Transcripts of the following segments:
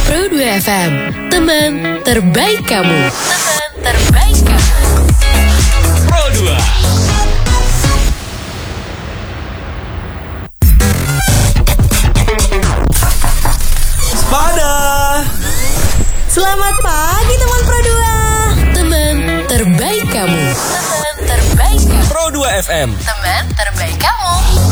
Pro 2 FM, teman terbaik kamu. Teman terbaik kamu. Pro 2. Sepada. Selamat pagi teman Pro 2. Teman terbaik kamu. Teman terbaik kamu. Pro 2 FM. Teman terbaik kamu.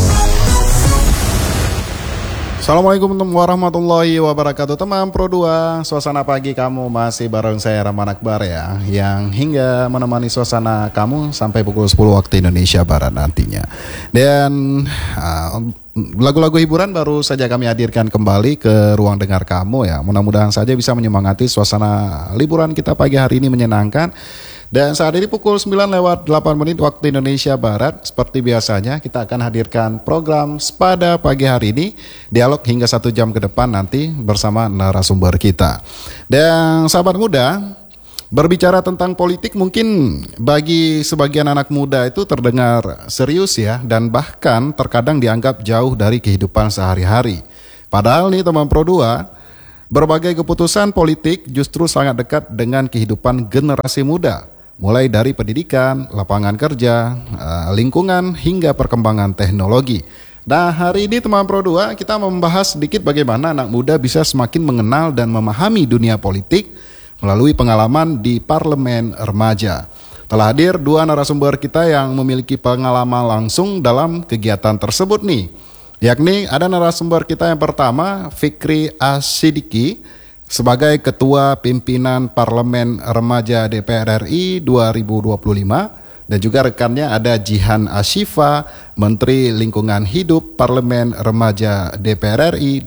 Assalamualaikum warahmatullahi wabarakatuh. Teman Pro 2, suasana pagi kamu masih bareng saya Rahman Akbar ya, yang hingga menemani suasana kamu sampai pukul 10 waktu Indonesia Barat nantinya. Dan lagu-lagu hiburan baru saja kami hadirkan kembali ke ruang dengar kamu ya. Mudah-mudahan saja bisa menyemangati suasana liburan kita pagi hari ini menyenangkan. Dan saat ini pukul 9:08 waktu Indonesia Barat. Seperti biasanya kita akan hadirkan program Sepada pagi hari ini, dialog hingga 1 jam ke depan nanti bersama narasumber kita. Dan sahabat muda, berbicara tentang politik mungkin bagi sebagian anak muda itu terdengar serius ya, dan bahkan terkadang dianggap jauh dari kehidupan sehari-hari. Padahal nih teman Pro 2, berbagai keputusan politik justru sangat dekat dengan kehidupan generasi muda. Mulai dari pendidikan, lapangan kerja, lingkungan, hingga perkembangan teknologi. Nah, hari ini teman Pro 2 kita membahas sedikit bagaimana anak muda bisa semakin mengenal dan memahami dunia politik melalui pengalaman di parlemen remaja. Telah hadir 2 narasumber kita yang memiliki pengalaman langsung dalam kegiatan tersebut nih. Yakni ada narasumber kita yang pertama, Fikri Asidiki, sebagai Ketua Pimpinan Parlemen Remaja DPR RI 2025, dan juga rekannya ada Jihan Ashifa, Menteri Lingkungan Hidup Parlemen Remaja DPR RI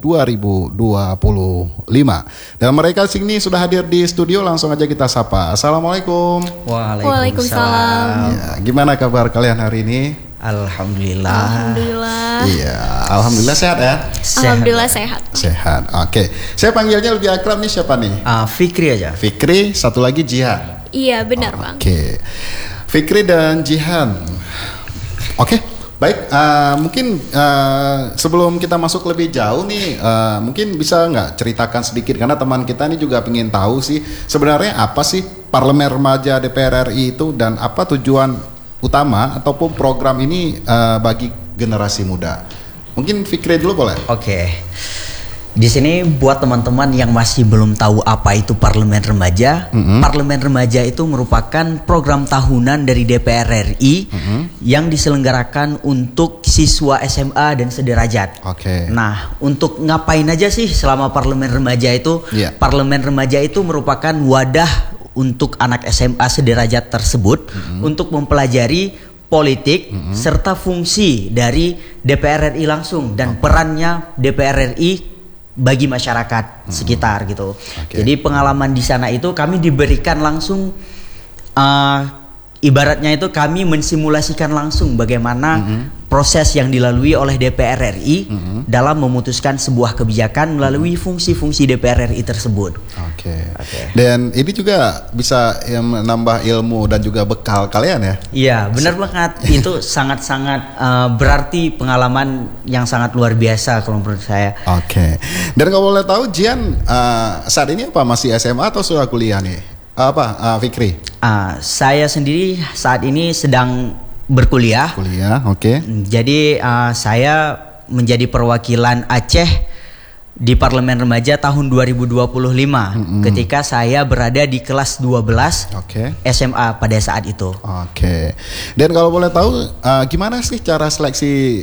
2025. Dan mereka sini sudah hadir di studio, langsung aja kita sapa. Assalamualaikum. Waalaikumsalam. Ya, gimana kabar kalian hari ini? Alhamdulillah. Iya, alhamdulillah sehat ya. Alhamdulillah sehat. Sehat. Oke. Saya panggilnya lebih akrab nih, siapa nih? Fikri aja. Fikri, satu lagi Jihan. Iya benar Bang. Oke. Fikri dan Jihan. Oke. Baik, mungkin sebelum kita masuk lebih jauh nih, mungkin bisa nggak ceritakan sedikit, karena teman kita ini juga pengen tahu sih sebenarnya apa sih Parlemen Remaja DPR RI itu, dan apa tujuan utama ataupun program ini bagi generasi muda. Mungkin Fikri dulu boleh? Oke. Di sini buat teman-teman yang masih belum tahu apa itu Parlemen Remaja, Parlemen Remaja itu merupakan program tahunan dari DPR RI yang diselenggarakan untuk siswa SMA dan sederajat. Oke. Nah, untuk ngapain aja sih selama Parlemen Remaja itu? Yeah. Parlemen Remaja itu merupakan wadah untuk anak SMA sederajat tersebut untuk mempelajari politik serta fungsi dari DPR RI langsung dan perannya DPR RI bagi masyarakat sekitar gitu. Okay. Jadi pengalaman di sana itu kami diberikan langsung, ibaratnya itu kami mensimulasikan langsung bagaimana proses yang dilalui oleh DPR RI dalam memutuskan sebuah kebijakan melalui fungsi-fungsi DPR RI tersebut. Oke. Dan ini juga bisa menambah ilmu dan juga bekal kalian ya? Iya, benar banget. Itu sangat-sangat berarti pengalaman yang sangat luar biasa kalau menurut saya. Oke. Dan kalau boleh tahu, Jian saat ini apa, masih SMA atau sudah kuliah nih? Fikri? Saya sendiri saat ini sedang berkuliah. Kuliah, oke. Jadi saya menjadi perwakilan Aceh di Parlemen Remaja tahun 2025 ketika saya berada di kelas 12 SMA pada saat itu. Oke. Dan kalau boleh tahu, gimana sih cara seleksi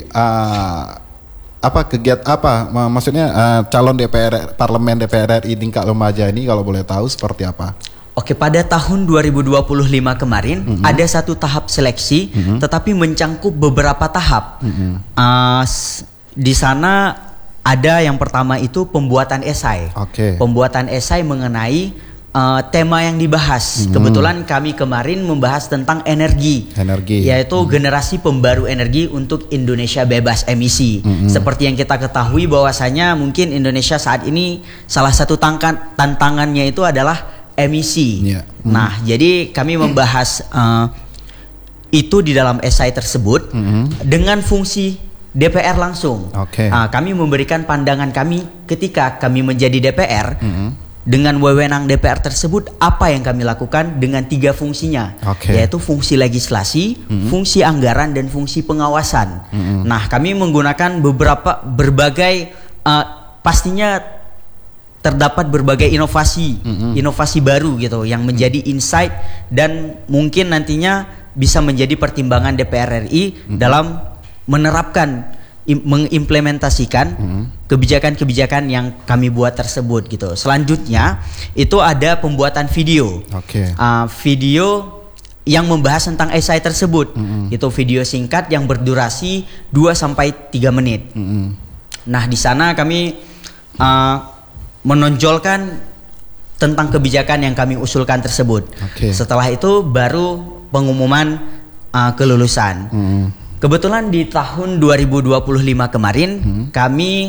maksudnya calon Parlemen DPR RI tingkat remaja ini, kalau boleh tahu seperti apa? Oke, pada tahun 2025 kemarin ada satu tahap seleksi, tetapi mencangkup beberapa tahap. Di sana ada yang pertama itu pembuatan esai. Pembuatan esai mengenai tema yang dibahas. Kebetulan kami kemarin membahas tentang energi, yaitu generasi pembaru energi untuk Indonesia bebas emisi. Seperti yang kita ketahui bahwasanya mungkin Indonesia saat ini salah satu tantangannya itu adalah emisi. Nah, jadi kami membahas itu di dalam esai tersebut dengan fungsi DPR langsung. Oke. Kami memberikan pandangan kami ketika kami menjadi DPR. Dengan wewenang DPR tersebut, apa yang kami lakukan dengan 3 fungsinya, yaitu fungsi legislasi, fungsi anggaran, dan fungsi pengawasan. Nah, kami menggunakan berbagai pastinya terdapat berbagai inovasi baru gitu yang menjadi insight dan mungkin nantinya bisa menjadi pertimbangan DPR RI dalam menerapkan mengimplementasikan kebijakan-kebijakan yang kami buat tersebut gitu. Selanjutnya itu ada pembuatan video, video yang membahas tentang esai tersebut. Itu video singkat yang berdurasi 2-3 menit. Nah, di sana kami menonjolkan tentang kebijakan yang kami usulkan tersebut. Setelah itu baru pengumuman kelulusan. Kebetulan di tahun 2025 kemarin kami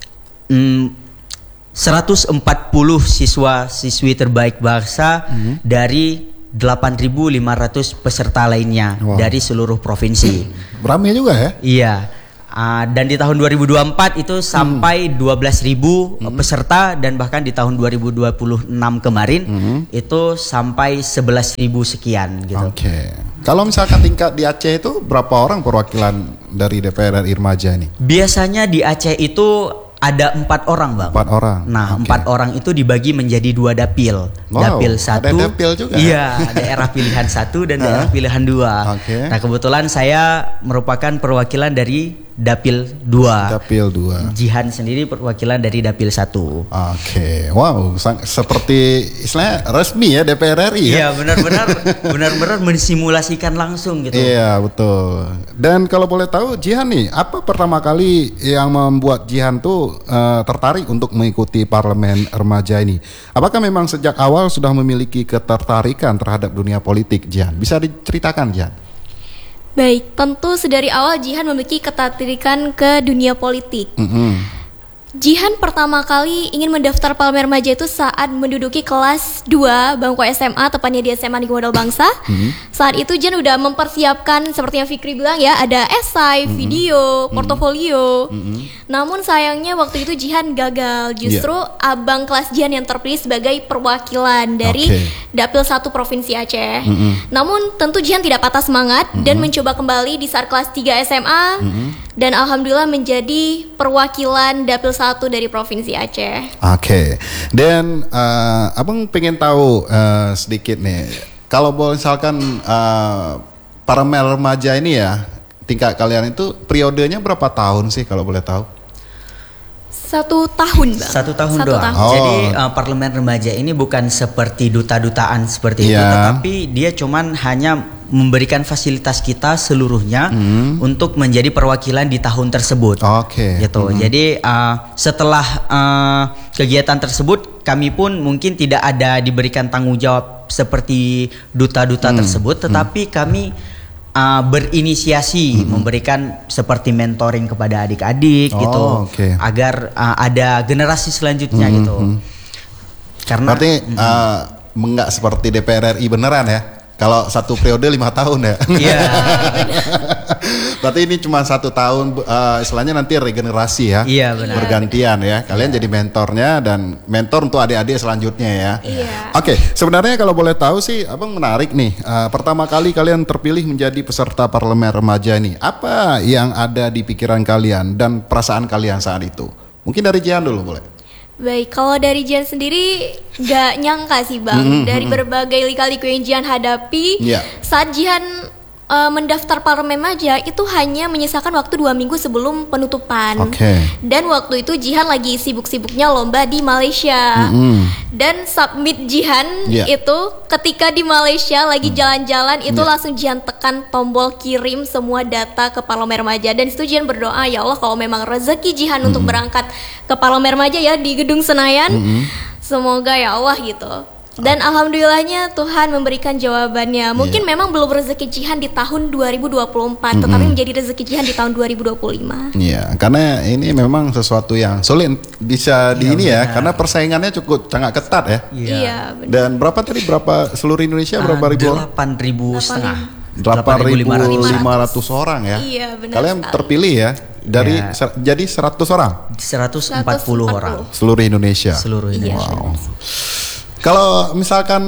140 siswa-siswi terbaik bangsa dari 8.500 peserta lainnya dari seluruh provinsi. Ramai juga ya? Iya. Dan di tahun 2024 itu sampai 12.000 peserta, dan bahkan di tahun 2026 kemarin itu sampai 11.000 sekian gitu. Kalau misalkan tingkat di Aceh itu berapa orang perwakilan dari DPR RI Remaja ini? Biasanya di Aceh itu ada 4 orang, Bang. 4 orang. Nah, 4 orang itu dibagi menjadi 2 dapil. Dapil 1. Ada dapil juga. Iya, daerah pilihan 1 dan daerah pilihan 2. Nah, kebetulan saya merupakan perwakilan dari Dapil 2. Dapil 2. Jihan sendiri perwakilan dari Dapil 1. Wow, seperti istilahnya resmi ya DPR RI ya. Iya, benar-benar mensimulasikan langsung gitu. Iya, betul. Dan kalau boleh tahu Jihan nih, apa pertama kali yang membuat Jihan tuh tertarik untuk mengikuti parlemen remaja ini? Apakah memang sejak awal sudah memiliki ketertarikan terhadap dunia politik, Jihan? Bisa diceritakan, Jihan? Baik, tentu sedari awal Jihan memiliki ketertarikan ke dunia politik. Jihan pertama kali ingin mendaftar parlemen remaja itu saat menduduki kelas 2 bangku SMA, tepatnya di SMA Negeri Modal Bangsa. Saat itu Jihan udah mempersiapkan seperti yang Fikri bilang ya, ada esai, video, portofolio. Namun sayangnya waktu itu Jihan gagal. Justru abang kelas Jihan yang terpilih sebagai perwakilan dari Dapil 1 Provinsi Aceh. Namun tentu Jihan tidak patah semangat dan mencoba kembali di saat kelas 3 SMA. Dan alhamdulillah menjadi perwakilan Dapil 1 dari Provinsi Aceh. Dan abang pengen tahu sedikit nih, kalau boleh misalkan parlemen remaja ini ya, tingkat kalian itu periodenya berapa tahun sih kalau boleh tahu? 1 tahun, Bang. 1 tahun doang. Jadi parlemen remaja ini bukan seperti duta-dutaan seperti itu, tetapi dia cuman hanya memberikan fasilitas kita seluruhnya untuk menjadi perwakilan di tahun tersebut. Gitu. Jadi setelah kegiatan tersebut, kami pun mungkin tidak ada diberikan tanggung jawab seperti duta-duta tersebut, tetapi kami berinisiasi memberikan seperti mentoring kepada adik-adik gitu, agar ada generasi selanjutnya gitu. Karena berarti enggak seperti DPR RI beneran ya? Kalau 1 periode 5 tahun ya? Iya. Berarti ini cuma 1 tahun, istilahnya nanti regenerasi ya? Iya, benar. Bergantian ya, kalian jadi mentornya dan mentor untuk adik-adik selanjutnya ya? Iya. Sebenarnya kalau boleh tahu sih, abang menarik nih. Pertama kali kalian terpilih menjadi peserta parlemen remaja ini, apa yang ada di pikiran kalian dan perasaan kalian saat itu? Mungkin dari Jihan dulu boleh. Baik, kalau dari Jihan sendiri gak nyangka sih, Bang. Dari berbagai lika-liku yang Jihan hadapi, saat Jihan mendaftar parlemen remaja itu hanya menyisakan waktu 2 minggu sebelum penutupan. Dan waktu itu Jihan lagi sibuk-sibuknya lomba di Malaysia. Dan submit Jihan itu ketika di Malaysia lagi jalan-jalan itu langsung Jihan tekan tombol kirim semua data ke parlemen remaja. Dan situ Jihan berdoa, ya Allah kalau memang rezeki Jihan untuk berangkat ke parlemen remaja ya di Gedung Senayan, semoga ya Allah gitu. Dan alhamdulillahnya Tuhan memberikan jawabannya. Mungkin memang belum rezeki Jihan di tahun 2024, tetapi menjadi rezeki Jihan di tahun 2025. Iya, karena ini memang sesuatu yang sulit bisa di ini ya, karena persaingannya sangat ketat ya. Iya, benar. Dan berapa seluruh Indonesia berapa ribu orang? 8.500 setengah. 8.500 orang ya. Iya, benar. Kalian sekali. terpilih ya. Jadi 100 orang? 140 orang. Seluruh Indonesia? Seluruh Indonesia. Wow. Kalau misalkan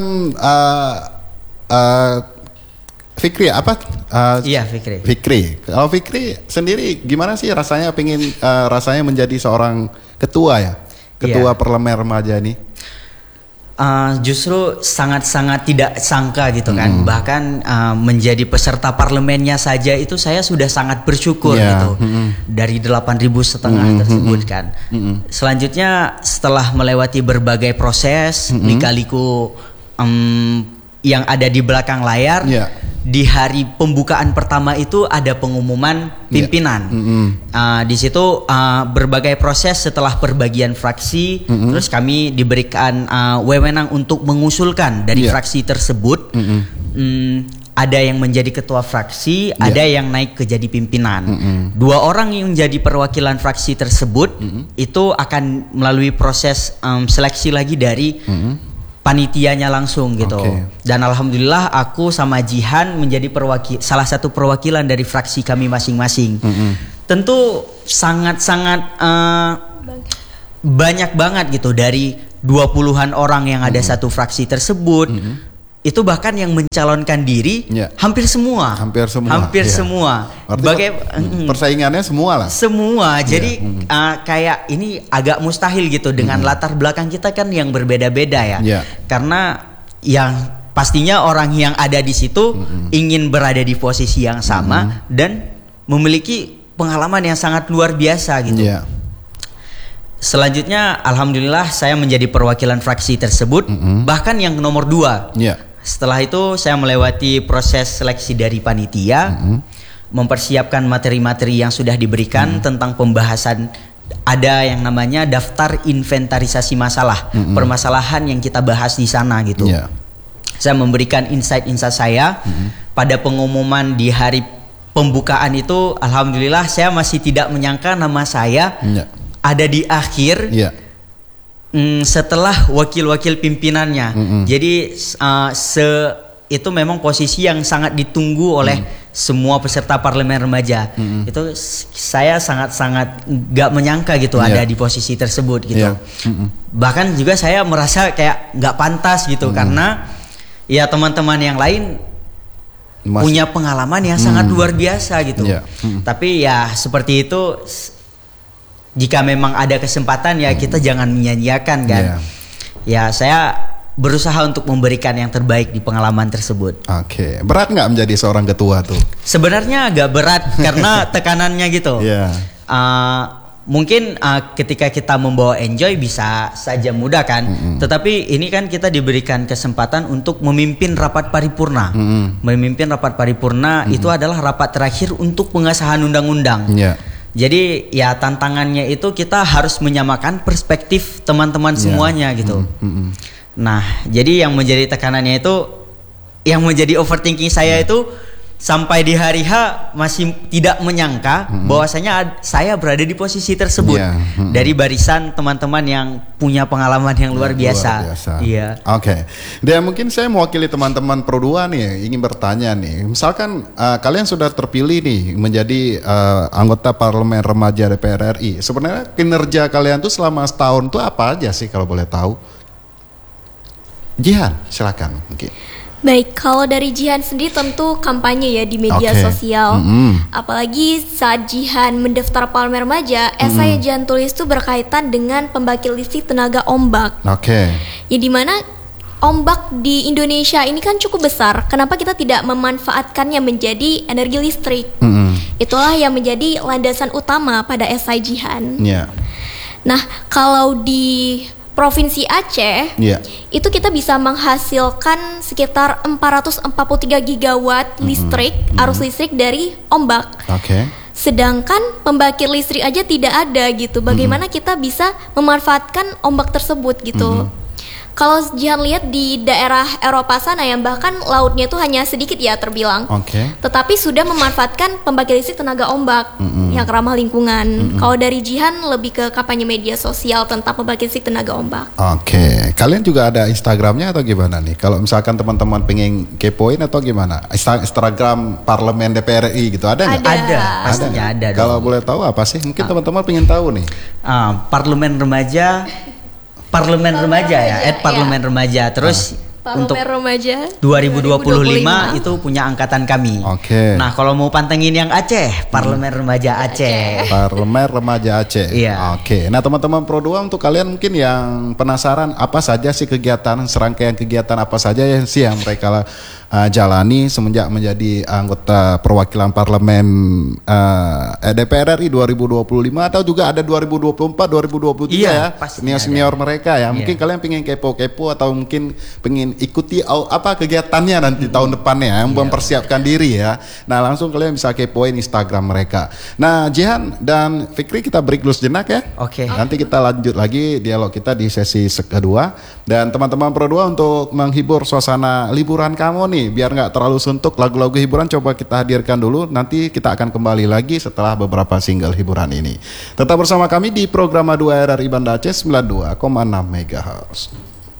Fikri apa? Iya, Fikri. Kalau Fikri sendiri gimana sih rasanya rasanya menjadi seorang ketua ya? Ketua Parlemen Remaja ini? Justru sangat-sangat tidak sangka gitu kan. Bahkan menjadi peserta parlemennya saja itu saya sudah sangat bersyukur gitu. Dari 8.500 tersebut kan. Selanjutnya setelah melewati berbagai proses, lika-liku yang ada di belakang layar, di hari pembukaan pertama itu ada pengumuman pimpinan. Di situ berbagai proses setelah perbagian fraksi, terus kami diberikan wewenang untuk mengusulkan dari fraksi tersebut. Ada yang menjadi ketua fraksi, ada yang naik ke jadi pimpinan. 2 orang yang menjadi perwakilan fraksi tersebut itu akan melalui proses seleksi lagi dari panitianya langsung gitu. Dan alhamdulillah aku sama Jihan menjadi salah satu perwakilan dari fraksi kami masing-masing. Tentu sangat-sangat banyak banget gitu dari 20-an orang yang ada satu fraksi tersebut. Itu bahkan yang mencalonkan diri hampir semua. Persaingannya semua lah. Jadi kayak ini agak mustahil gitu dengan latar belakang kita kan yang berbeda-beda ya. Karena yang pastinya orang yang ada di situ ingin berada di posisi yang sama dan memiliki pengalaman yang sangat luar biasa gitu. Selanjutnya alhamdulillah saya menjadi perwakilan fraksi tersebut, bahkan yang nomor 2. Setelah itu saya melewati proses seleksi dari panitia, mempersiapkan materi-materi yang sudah diberikan tentang pembahasan. Ada yang namanya daftar inventarisasi masalah, permasalahan yang kita bahas di sana gitu. Saya memberikan insight-insight saya. Pada pengumuman di hari pembukaan itu, alhamdulillah saya masih tidak menyangka nama saya ada di akhir. Setelah wakil-wakil pimpinannya. Jadi itu memang posisi yang sangat ditunggu oleh semua peserta parlemen remaja. Itu saya sangat-sangat gak menyangka gitu ada di posisi tersebut gitu. Bahkan juga saya merasa kayak gak pantas gitu karena ya teman-teman yang lain punya pengalaman yang sangat luar biasa gitu. Tapi ya seperti itu. Jika memang ada kesempatan ya kita jangan menyanyiakan kan. Ya saya berusaha untuk memberikan yang terbaik di pengalaman tersebut. Berat nggak menjadi seorang ketua tuh? Sebenarnya agak berat karena tekanannya gitu. Mungkin ketika kita membawa enjoy bisa saja mudah kan. Tetapi ini kan kita diberikan kesempatan untuk memimpin rapat paripurna. Memimpin rapat paripurna itu adalah rapat terakhir untuk pengesahan undang-undang. Jadi ya tantangannya itu kita harus menyamakan perspektif teman-teman semuanya gitu. Nah jadi yang menjadi tekanannya itu, yang menjadi overthinking saya itu sampai di hari H masih tidak menyangka bahwasanya saya berada di posisi tersebut dari barisan teman-teman yang punya pengalaman yang luar biasa. Dan mungkin saya mewakili teman-teman Pro 2 nih, ingin bertanya nih, misalkan kalian sudah terpilih nih menjadi anggota Parlemen Remaja DPR RI. Sebenarnya kinerja kalian tuh selama setahun tuh apa aja sih kalau boleh tahu? Jihan, silakan mungkin. Baik, kalau dari Jihan sendiri tentu kampanye ya di media sosial. Apalagi saat Jihan mendaftar Parlemen Remaja, esai yang Jihan tulis itu berkaitan dengan pembangkit listrik tenaga ombak. Ya dimana ombak di Indonesia ini kan cukup besar. Kenapa kita tidak memanfaatkannya menjadi energi listrik? Itulah yang menjadi landasan utama pada esai Jihan. Nah, kalau di Provinsi Aceh, itu kita bisa menghasilkan sekitar 443 gigawatt listrik, arus listrik dari ombak. Sedangkan pembangkit listrik aja tidak ada gitu. Bagaimana kita bisa memanfaatkan ombak tersebut gitu. Kalau Jihan lihat di daerah Eropa sana yang bahkan lautnya itu hanya sedikit ya terbilang. Tetapi sudah memanfaatkan pembangkit listrik tenaga ombak yang ramah lingkungan. Kalau dari Jihan lebih ke kampanye media sosial tentang pembangkit listrik tenaga ombak. Kalian juga ada Instagramnya atau gimana nih? Kalau misalkan teman-teman pengen kepoin atau gimana? Instagram Parlemen DPR RI gitu ada nggak? Ada, pastinya ada. Kalau boleh tahu apa sih? Mungkin teman-teman pengen tahu nih. Parlemen remaja ya, Parlemen Remaja. Terus untuk Remaja 2025 itu punya angkatan kami. Nah, kalau mau pantengin yang Aceh, Parlemen Remaja Aceh. Parlemen Remaja Aceh. Iya. Nah, teman-teman Pro 2, untuk kalian mungkin yang penasaran apa saja sih kegiatan, serangkaian kegiatan apa saja yang mereka jalani semenjak menjadi anggota perwakilan parlemen DPR RI 2025 atau juga ada 2024, 2023 ya, senior mereka ya. Mungkin kalian pengen kepo-kepo atau mungkin pengen ikuti apa kegiatannya nanti tahun depannya yang mempersiapkan diri ya. Nah, langsung kalian bisa kepoin Instagram mereka. Nah, Jihan dan Fikri, kita break dulu sejenak ya. Nanti kita lanjut lagi dialog kita di sesi kedua. Dan teman-teman Pro 2, untuk menghibur suasana liburan kamu nih, biar nggak terlalu suntuk, lagu-lagu hiburan coba kita hadirkan dulu. Nanti kita akan kembali lagi setelah beberapa single hiburan ini. Tetap bersama kami di program 2 RRI Banda Aceh 92,6 MHz.